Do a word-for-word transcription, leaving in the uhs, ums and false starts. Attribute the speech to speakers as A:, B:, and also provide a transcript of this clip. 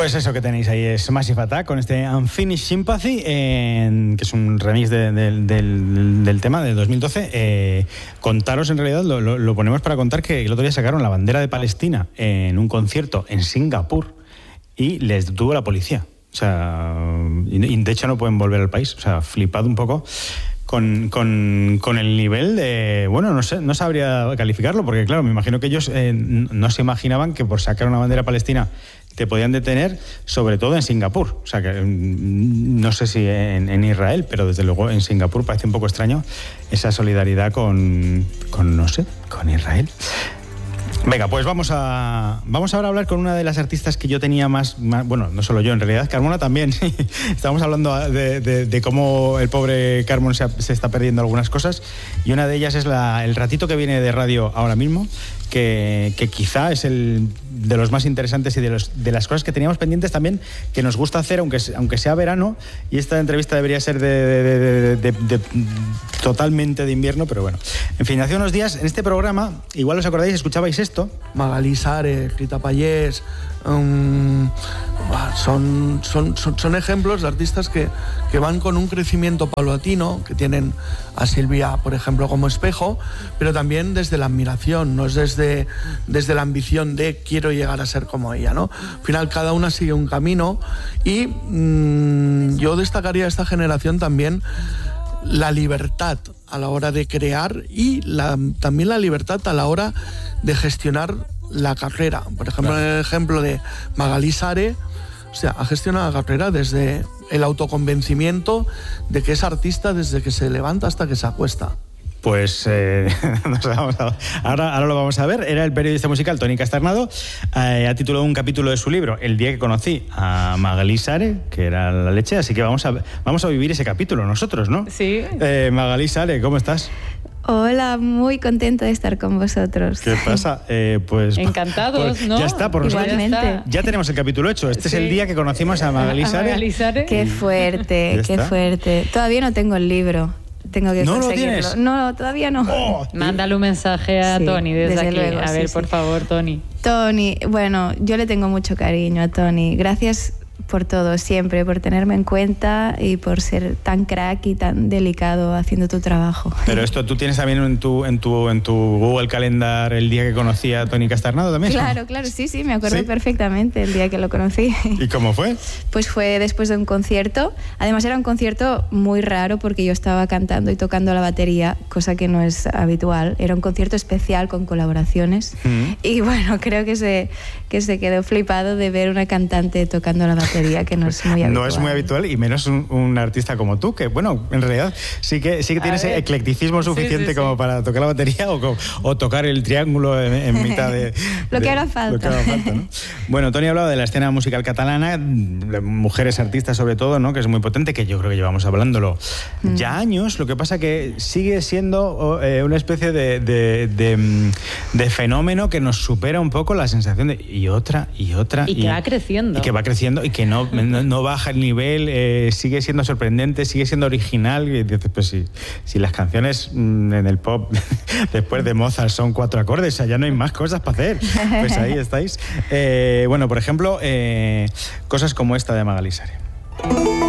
A: Pues eso que tenéis ahí es Massive Attack con este Unfinished Sympathy, en, que es un remix de, de, del, del tema de dos mil doce. Eh, contaros, en realidad, lo, lo, lo ponemos para contar que el otro día sacaron la bandera de Palestina en un concierto en Singapur y les detuvo la policía. O sea, y de hecho no pueden volver al país. O sea, flipado un poco con, con, con el nivel de... Bueno, no sé, no sabría calificarlo, porque claro, me imagino que ellos eh, no se imaginaban que por sacar una bandera palestina te podían detener, sobre todo en Singapur. O sea, que no sé si en, en Israel, pero desde luego en Singapur parece un poco extraño esa solidaridad con, con no sé, con Israel. Venga, pues vamos a vamos ahora a hablar con una de las artistas que yo tenía más, más bueno, no solo yo, en realidad Carmona también. Estábamos hablando de, de, de cómo el pobre Carmon se, se está perdiendo algunas cosas, y una de ellas es la, el ratito que viene de radio ahora mismo, que, que quizá es el de los más interesantes y de, los, de las cosas que teníamos pendientes también, que nos gusta hacer, aunque, aunque sea verano, y esta entrevista debería ser de, de, de, de, de, de totalmente de invierno, pero bueno. En fin, hace unos días en este programa, igual os acordáis, escuchabais esto.
B: Magalí Sare, Rita Pallés, um, son, son, son, son ejemplos de artistas que, que van con un crecimiento paulatino, que tienen a Silvia, por ejemplo, como espejo, pero también desde la admiración, no es desde, desde la ambición de quiero llegar a ser como ella, ¿no? Al final cada una sigue un camino y mmm, yo destacaría a esta generación también la libertad a la hora de crear y la, también la libertad a la hora de gestionar la carrera. Por ejemplo, claro. En el ejemplo de Magalí Sare, o sea, ha gestionado la carrera desde el autoconvencimiento de que es artista desde que se levanta hasta que se acuesta.
A: Pues eh, nos vamos a, ahora, ahora lo vamos a ver. Era el periodista musical Toni Casternado. Eh, ha titulado un capítulo de su libro El día que conocí a Magalí Sare, que era la leche. Así que vamos a, vamos a vivir ese capítulo nosotros, ¿no?
C: Sí.
A: Eh, Magalí Sare, ¿cómo estás?
D: Hola, muy contenta de estar con vosotros.
A: ¿Qué pasa? Eh, pues
C: encantados,
A: pues,
C: ¿no?
A: Ya está, por nosotros
D: Igualmente.
A: Ya tenemos el capítulo hecho. Este sí. Es el día que conocimos a Magalí Sare.
C: A Magalí Sare.
D: Qué fuerte, qué fuerte. Todavía no tengo el libro. Tengo que
A: ¿No
D: conseguirlo.
A: lo tienes?
D: No, todavía no.
A: Oh,
C: Mándale un mensaje a
D: sí,
C: Toni desde, desde aquí.
D: Luego,
C: a ver,
D: sí,
C: por
D: sí.
C: favor, Toni.
D: Toni, bueno, yo le tengo mucho cariño a Toni. Gracias por todo, siempre, por tenerme en cuenta y por ser tan crack y tan delicado haciendo tu trabajo.
A: Pero esto tú tienes también en tu en tu en tu Google Calendar el día que conocí a Toni Casternado también.
D: Claro, claro, sí, sí, me acuerdo
A: ¿Sí?
D: perfectamente el día que lo conocí.
A: ¿Y cómo fue?
D: Pues fue después de un concierto. Además era un concierto muy raro porque yo estaba cantando y tocando la batería, cosa que no es habitual. Era un concierto especial con colaboraciones. Mm. Y bueno, creo que se, que se quedó flipado de ver una cantante tocando la batería, que no es muy habitual.
A: No es muy habitual, y menos un, un artista como tú, que bueno, en realidad sí que, sí que tienes eclecticismo suficiente sí, sí, sí. como para tocar la batería o, o tocar el triángulo en, en mitad de...
D: lo que
A: de,
D: haga falta.
A: Lo que haga falta, ¿no? Bueno, Toni ha hablado de la escena musical catalana, de mujeres artistas sobre todo, ¿no? Que es muy potente, que yo creo que llevamos hablándolo mm. ya años. Lo que pasa que sigue siendo eh, una especie de, de, de, de fenómeno que nos supera un poco la sensación de... Y otra, y otra...
C: Y que y, va creciendo.
A: Y que va creciendo y que no, no, no baja el nivel, eh, sigue siendo sorprendente, sigue siendo original. Y dices, pues si, si las canciones mmm, en el pop después de Mozart son cuatro acordes, o sea, ya no hay más cosas para hacer. Pues ahí estáis. Eh, bueno, por ejemplo, eh, cosas como esta de Magalí Sare.